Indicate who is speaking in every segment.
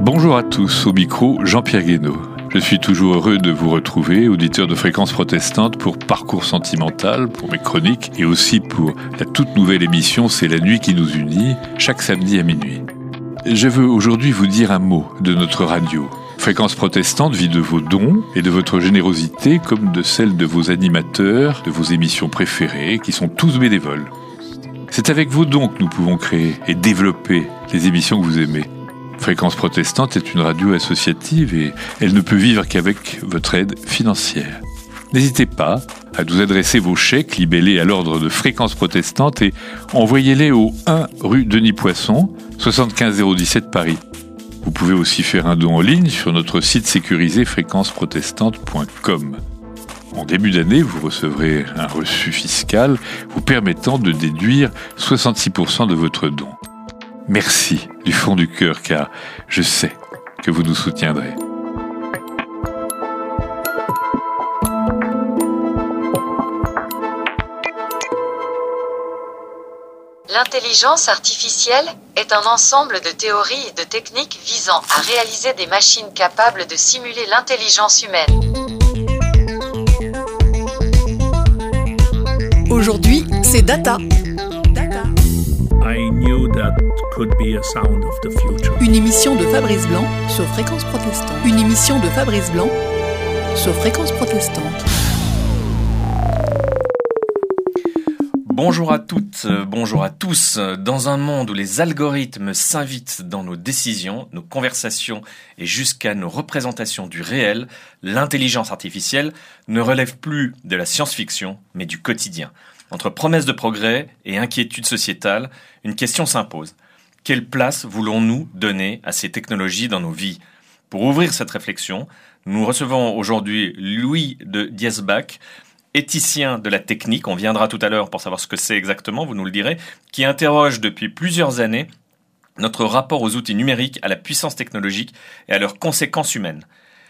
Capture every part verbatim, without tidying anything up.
Speaker 1: Bonjour à tous, au micro Jean-Pierre Guénaud. Je suis toujours heureux de vous retrouver, auditeurs de Fréquence Protestante, pour Parcours Sentimental, pour mes chroniques, et aussi pour la toute nouvelle émission C'est la nuit qui nous unit, chaque samedi à minuit. Je veux aujourd'hui vous dire un mot de notre radio. Fréquence Protestante vit de vos dons et de votre générosité, comme de celle de vos animateurs, de vos émissions préférées, qui sont tous bénévoles. C'est avec vos dons que nous pouvons créer et développer les émissions que vous aimez. Fréquence Protestante est une radio associative et elle ne peut vivre qu'avec votre aide financière. N'hésitez pas à nous adresser vos chèques libellés à l'ordre de Fréquence Protestante et envoyez-les au un rue Denis Poisson, soixante-quinze zéro dix-sept Paris. Vous pouvez aussi faire un don en ligne sur notre site sécurisé fréquence protestante point com. En début d'année, vous recevrez un reçu fiscal vous permettant de déduire soixante-six pour cent de votre don. Merci du fond du cœur, car je sais que vous nous soutiendrez.
Speaker 2: L'intelligence artificielle est un ensemble de théories et de techniques visant à réaliser des machines capables de simuler l'intelligence humaine.
Speaker 3: Aujourd'hui, c'est Data.
Speaker 4: I knew that could be a sound of the future.
Speaker 3: Une émission de Fabrice Blanc sur Fréquence Protestante. Une émission de Fabrice Blanc sur Fréquence Protestante.
Speaker 5: Bonjour à toutes, bonjour à tous. Dans un monde où les algorithmes s'invitent dans nos décisions, nos conversations et jusqu'à nos représentations du réel, l'intelligence artificielle ne relève plus de la science-fiction, mais du quotidien. Entre promesses de progrès et inquiétudes sociétales, une question s'impose. Quelle place voulons-nous donner à ces technologies dans nos vies ? Pour ouvrir cette réflexion, nous recevons aujourd'hui Louis de Diesbach, éthicien de la technique, on viendra tout à l'heure pour savoir ce que c'est exactement, vous nous le direz, qui interroge depuis plusieurs années notre rapport aux outils numériques, à la puissance technologique et à leurs conséquences humaines.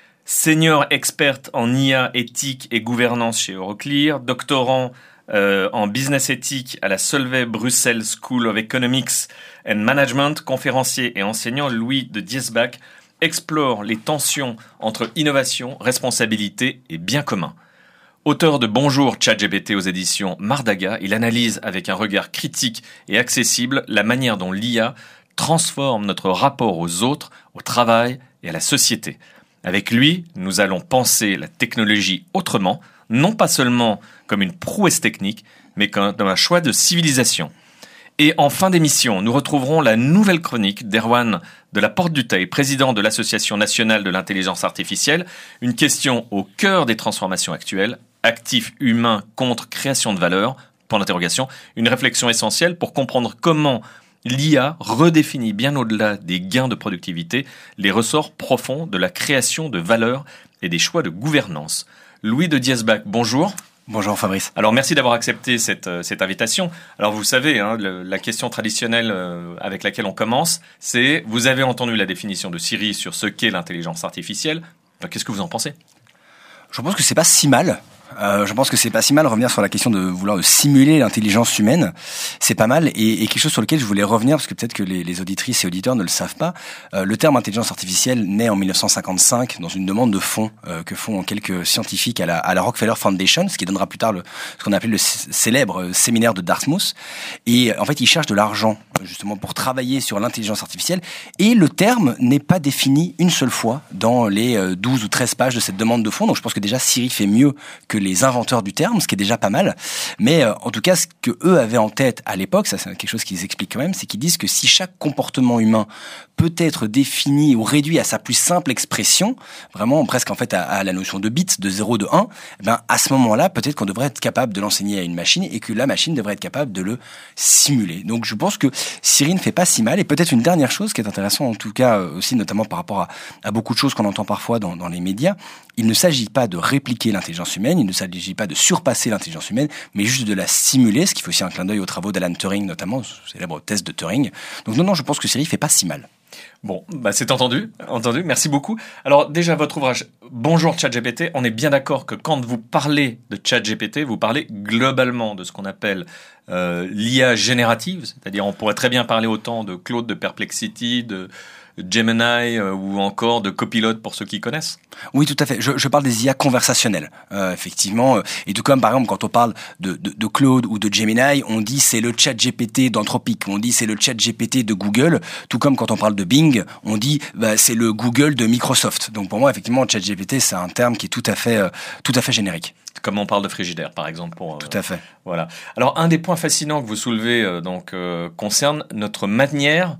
Speaker 5: Senior experte en I A, éthique et gouvernance chez Euroclear, doctorant euh, en business éthique à la Solvay Brussels School of Economics and Management, conférencier et enseignant, Louis de Diesbach explore les tensions entre innovation, responsabilité et bien commun. Auteur de Bonjour ChatGPT aux éditions Mardaga, il analyse avec un regard critique et accessible la manière dont l'I A transforme notre rapport aux autres, au travail et à la société. Avec lui, nous allons penser la technologie autrement, non pas seulement comme une prouesse technique, mais comme un choix de civilisation. Et en fin d'émission, nous retrouverons la nouvelle chronique d'Erwan de la Porte du Teil, président de l'Association nationale de l'intelligence artificielle, une question au cœur des transformations actuelles, actifs humains contre création de valeur, point d'interrogation, une réflexion essentielle pour comprendre comment l'I A redéfinit bien au-delà des gains de productivité les ressorts profonds de la création de valeur et des choix de gouvernance. Louis de Diesbach, bonjour.
Speaker 6: Bonjour Fabrice.
Speaker 5: Alors merci d'avoir accepté cette, cette invitation. Alors vous savez, hein, le, la question traditionnelle euh, avec laquelle on commence, c'est vous avez entendu la définition de Siri sur ce qu'est l'intelligence artificielle. Alors, qu'est-ce que vous en pensez ?
Speaker 6: Je pense que c'est pas si mal. Euh, je pense que c'est pas si mal revenir sur la question de vouloir simuler l'intelligence humaine. C'est pas mal et, et quelque chose sur lequel je voulais revenir parce que peut-être que les, les auditrices et auditeurs ne le savent pas. Euh, le terme intelligence artificielle naît en mille neuf cent cinquante-cinq dans une demande de fonds euh, que font quelques scientifiques à la, à la Rockefeller Foundation, ce qui donnera plus tard le, ce qu'on appelle le c- célèbre séminaire de Dartmouth. Et en fait, ils cherchent de l'argent justement pour travailler sur l'intelligence artificielle. Et le terme n'est pas défini une seule fois dans les douze ou treize pages de cette demande de fonds. Donc je pense que déjà Siri fait mieux que les inventeurs du terme, ce qui est déjà pas mal. Mais euh, en tout cas, ce que eux avaient en tête à l'époque, ça c'est quelque chose qu'ils expliquent quand même, c'est qu'ils disent que si chaque comportement humain peut être défini ou réduit à sa plus simple expression, vraiment presque en fait à, à la notion de bits, de zéro, de un, eh ben à ce moment-là, peut-être qu'on devrait être capable de l'enseigner à une machine et que la machine devrait être capable de le simuler. Donc je pense que Siri ne fait pas si mal. Et peut-être une dernière chose qui est intéressante, en tout cas aussi notamment par rapport à, à beaucoup de choses qu'on entend parfois dans, dans les médias, il ne s'agit pas de répliquer l'intelligence humaine, il ne s'agit pas de surpasser l'intelligence humaine, mais juste de la simuler, ce qui fait aussi un clin d'œil aux travaux d'Alan Turing notamment, ce célèbre test de Turing. Donc non, non, je pense que Siri fait pas si mal.
Speaker 5: Bon, bah c'est entendu, entendu, merci beaucoup. Alors déjà, votre ouvrage Bonjour ChatGPT, on est bien d'accord que quand vous parlez de ChatGPT, vous parlez globalement de ce qu'on appelle euh, l'I A générative, c'est-à-dire on pourrait très bien parler autant de Claude, de Perplexity, de Gemini euh, ou encore de Copilot pour ceux qui connaissent?
Speaker 6: Oui, tout à fait. Je, je parle des I A conversationnelles, euh, effectivement. Et tout comme, par exemple, quand on parle de, de, de Claude ou de Gemini, on dit c'est le chat G P T d'Anthropic, on dit c'est le chat G P T de Google. Tout comme quand on parle de Bing, on dit bah, c'est le Google de Microsoft. Donc pour moi, effectivement, chat G P T, c'est un terme qui est tout à fait, euh, tout à fait générique.
Speaker 5: Comme on parle de frigidaire, par exemple. Pour, euh,
Speaker 6: tout à fait.
Speaker 5: Voilà. Alors, un des points fascinants que vous soulevez euh, donc euh, concerne notre manière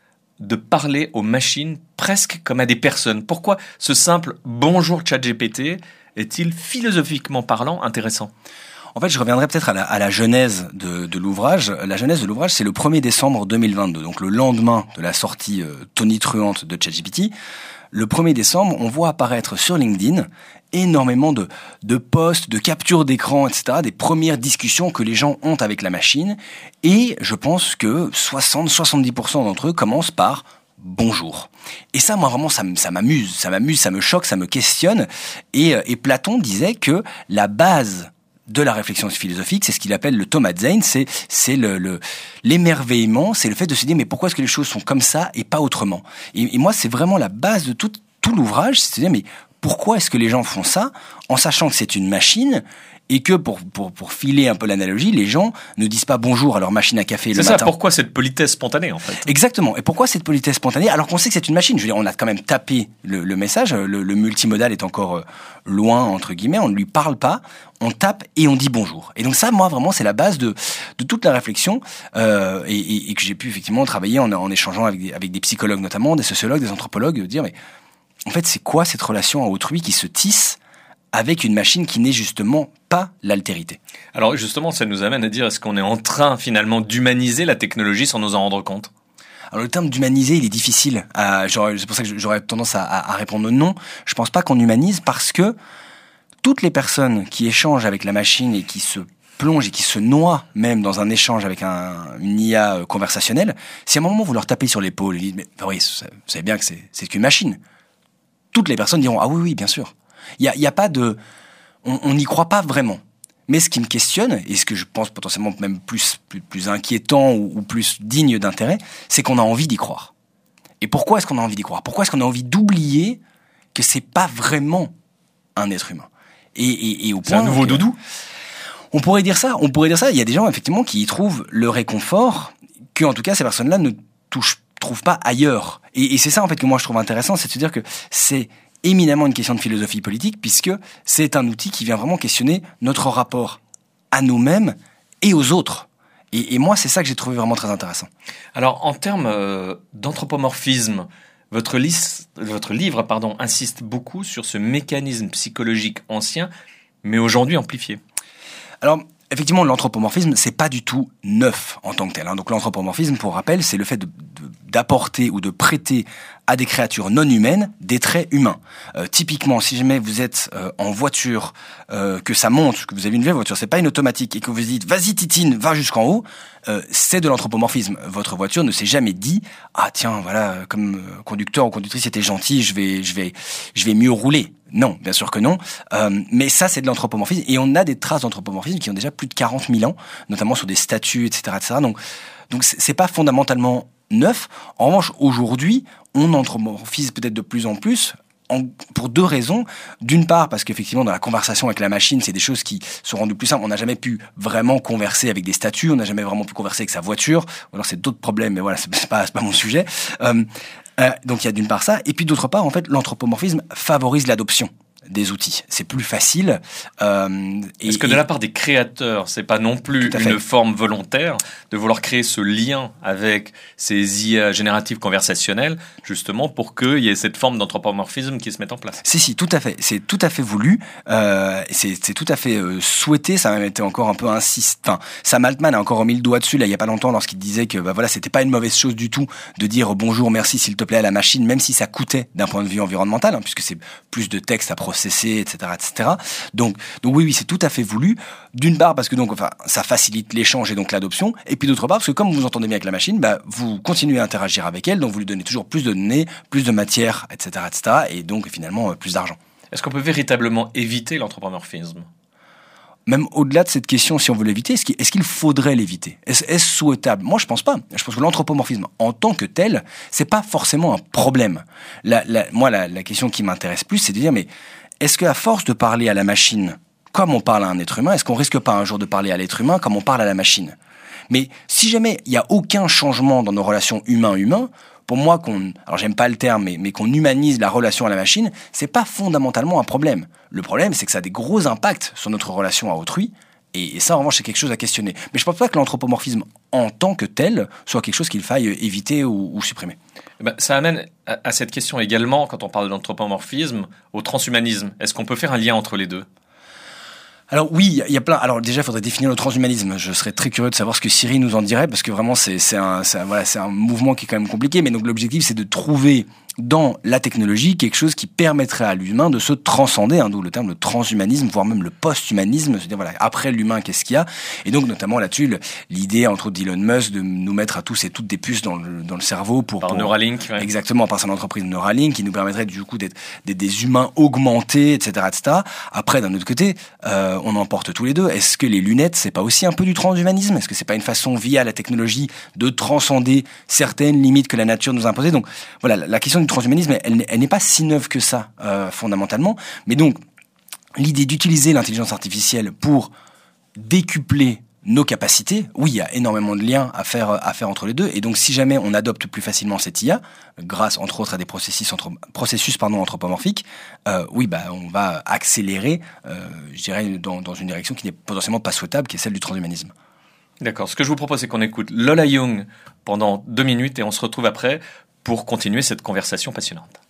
Speaker 5: de parler aux machines presque comme à des personnes. Pourquoi ce simple « bonjour ChatGPT » est-il philosophiquement parlant intéressant?
Speaker 6: En fait, je reviendrai peut-être à la, à la genèse de, de l'ouvrage. La genèse de l'ouvrage, c'est le premier décembre deux mille vingt-deux, donc le lendemain de la sortie euh, tonitruante de ChatGPT. Le premier décembre, on voit apparaître sur LinkedIn énormément de, de posts, de captures d'écran, et cetera, des premières discussions que les gens ont avec la machine. Et je pense que soixante à soixante-dix pour cent d'entre eux commencent par « bonjour ». Et ça, moi, vraiment, ça, ça m'amuse, ça m'amuse, ça me choque, ça me questionne. Et, et Platon disait que la base de la réflexion philosophique, c'est ce qu'il appelle le Thomazein, c'est c'est le, le l'émerveillement, c'est le fait de se dire mais pourquoi est-ce que les choses sont comme ça et pas autrement. Et, et moi, c'est vraiment la base de tout tout l'ouvrage, c'est de se dire mais pourquoi est-ce que les gens font ça en sachant que c'est une machine et que pour pour pour filer un peu l'analogie, les gens ne disent pas bonjour à leur machine à café le matin.
Speaker 5: C'est ça, pourquoi cette politesse spontanée en fait?
Speaker 6: Exactement. Et pourquoi cette politesse spontanée alors qu'on sait que c'est une machine? Je veux dire, on a quand même tapé le, le message, le, le multimodal est encore loin entre guillemets, on ne lui parle pas, on tape et on dit bonjour. Et donc ça, moi vraiment, c'est la base de de toute la réflexion euh, et, et, et que j'ai pu effectivement travailler en, en échangeant avec des, avec des psychologues notamment, des sociologues, des anthropologues, de dire mais en fait c'est quoi cette relation à autrui qui se tisse avec une machine qui n'est justement pas l'altérité.
Speaker 5: Alors justement, ça nous amène à dire, est-ce qu'on est en train finalement d'humaniser la technologie sans nous en rendre compte?
Speaker 6: Alors le terme d'humaniser, il est difficile. Euh, c'est pour ça que j'aurais tendance à, à, à répondre non. Je pense pas qu'on humanise parce que toutes les personnes qui échangent avec la machine et qui se plongent et qui se noient même dans un échange avec un, une I A conversationnelle, si à un moment vous leur tapez sur l'épaule et dites, mais bah oui, vous savez bien que c'est, c'est qu'une machine, toutes les personnes diront, ah oui, oui, bien sûr. Il y a, y a pas de, on n'y croit pas vraiment. Mais ce qui me questionne, et ce que je pense potentiellement même plus, plus, plus inquiétant ou, ou plus digne d'intérêt, c'est qu'on a envie d'y croire. Et pourquoi est-ce qu'on a envie d'y croire? Pourquoi est-ce qu'on a envie d'oublier que c'est pas vraiment un être humain? Et, et, et au point
Speaker 5: c'est un nouveau
Speaker 6: que,
Speaker 5: doudou.
Speaker 6: On pourrait dire ça. On pourrait dire ça. Il y a des gens effectivement qui y trouvent le réconfort que, en tout cas, ces personnes-là ne touchent, trouvent pas ailleurs. Et, et c'est ça en fait que moi je trouve intéressant, c'est de se dire que c'est éminemment une question de philosophie politique, puisque c'est un outil qui vient vraiment questionner notre rapport à nous-mêmes et aux autres. Et, et moi, c'est ça que j'ai trouvé vraiment très intéressant.
Speaker 5: Alors, en termes euh, d'anthropomorphisme, votre, liste, votre livre pardon, insiste beaucoup sur ce mécanisme psychologique ancien, mais aujourd'hui amplifié.
Speaker 6: Alors, effectivement, l'anthropomorphisme, c'est pas du tout neuf en tant que tel. Hein. Donc l'anthropomorphisme, pour rappel, c'est le fait de, de, d'apporter ou de prêter à des créatures non humaines des traits humains. Euh, typiquement, si jamais vous êtes euh, en voiture, euh, que ça monte, que vous avez une vraie voiture, c'est pas une automatique, et que vous dites « vas-y Titine, va jusqu'en haut euh, », c'est de l'anthropomorphisme. Votre voiture ne s'est jamais dit « ah tiens, voilà, comme conducteur ou conductrice c'était gentil, je vais, je vais, je vais mieux rouler ». Non, bien sûr que non. Euh, mais ça, c'est de l'anthropomorphisme. Et on a des traces d'anthropomorphisme qui ont déjà plus de quarante mille ans, notamment sur des statues, et cetera, et cetera. Donc, donc c'est pas fondamentalement neuf. En revanche, aujourd'hui, on anthropomorphise peut-être de plus en plus, en, pour deux raisons. D'une part, parce qu'effectivement, dans la conversation avec la machine, c'est des choses qui sont rendues plus simples. On n'a jamais pu vraiment converser avec des statues, on n'a jamais vraiment pu converser avec sa voiture. Ou alors c'est d'autres problèmes, mais voilà, c'est, c'est pas, c'est pas mon sujet. Euh, Euh, donc il y a d'une part ça, et puis d'autre part, en fait, l'anthropomorphisme favorise l'adoption des outils. C'est plus facile. Euh, et,
Speaker 5: Est-ce que de la part des créateurs, c'est pas non plus une forme volontaire de vouloir créer ce lien avec ces I A génératives conversationnelles, justement pour qu'il y ait cette forme d'anthropomorphisme qui se mette en place?
Speaker 6: Si, si, tout à fait. C'est tout à fait voulu. Euh, c'est, c'est tout à fait euh, souhaité. Ça a même été encore un peu insistant. Enfin, Sam Altman a encore remis le doigt dessus là il y a pas longtemps lorsqu'il disait que bah voilà, c'était pas une mauvaise chose du tout de dire bonjour, merci, s'il te plaît à la machine, même si ça coûtait d'un point de vue environnemental, hein, puisque c'est plus de texte à processer, et cetera, et cetera. Donc, donc oui, oui, c'est tout à fait voulu. D'une part parce que donc, enfin, ça facilite l'échange et donc l'adoption, et puis d'autre part parce que comme vous vous entendez bien avec la machine, bah, vous continuez à interagir avec elle, donc vous lui donnez toujours plus de données, plus de matière, et cetera, et cetera, et donc finalement plus d'argent.
Speaker 5: Est-ce qu'on peut véritablement éviter l'anthropomorphisme ?
Speaker 6: même au-delà de cette question, si on veut l'éviter, est-ce qu'il, est-ce qu'il faudrait l'éviter ? Est-ce, est-ce souhaitable ? Moi, je pense pas. Je pense que l'anthropomorphisme, en tant que tel, c'est pas forcément un problème. La, la, moi, la, la question qui m'intéresse plus, c'est de dire, mais est-ce qu'à force de parler à la machine comme on parle à un être humain, est-ce qu'on risque pas un jour de parler à l'être humain comme on parle à la machine ? Mais si jamais il y a aucun changement dans nos relations humain-humain, pour moi, qu'on, alors j'aime pas le terme, mais, mais qu'on humanise la relation à la machine, c'est pas fondamentalement un problème. Le problème, c'est que ça a des gros impacts sur notre relation à autrui, et, et ça, en revanche, c'est quelque chose à questionner. Mais je pense pas que l'anthropomorphisme, en tant que tel, soit quelque chose qu'il faille éviter ou, ou supprimer.
Speaker 5: Ben, ça amène à, à cette question également, quand on parle de l'anthropomorphisme, au transhumanisme. Est-ce qu'on peut faire un lien entre les deux ?
Speaker 6: Alors oui, il y a plein. Alors déjà, il faudrait définir le transhumanisme. Je serais très curieux de savoir ce que Cyril nous en dirait, parce que vraiment, c'est, c'est un, c'est un, voilà, c'est un mouvement qui est quand même compliqué. Mais donc l'objectif, c'est de trouver dans la technologie quelque chose qui permettrait à l'humain de se transcender, hein, d'où le terme le transhumanisme, voire même le post-humanisme, c'est-à-dire voilà, après l'humain, qu'est-ce qu'il y a ? Et donc notamment là-dessus, le, l'idée entre autres d'Elon Musk de nous mettre à tous et toutes des puces dans le, dans le cerveau pour...
Speaker 5: Par
Speaker 6: pour,
Speaker 5: Neuralink, ouais.
Speaker 6: Exactement, par son entreprise Neuralink, qui nous permettrait du coup d'être, d'être des humains augmentés, et cetera, et cetera. Après, d'un autre côté, euh, on en porte tous les deux. Est-ce que les lunettes, c'est pas aussi un peu du transhumanisme ? Est-ce que c'est pas une façon, via la technologie, de transcender certaines limites que la nature nous a imposées ? Donc voilà, la question du transhumanisme, elle, elle n'est pas si neuve que ça, euh, fondamentalement. Mais donc, l'idée d'utiliser l'intelligence artificielle pour décupler nos capacités, oui, il y a énormément de liens à faire, à faire entre les deux. Et donc, si jamais on adopte plus facilement cette I A, grâce, entre autres, à des processus, entre, processus pardon, anthropomorphiques, euh, oui, bah, on va accélérer, euh, je dirais, dans, dans une direction qui n'est potentiellement pas souhaitable, qui est celle du transhumanisme.
Speaker 5: D'accord. Ce que je vous propose, c'est qu'on écoute Lola Young pendant deux minutes et on se retrouve après pour continuer cette conversation passionnante.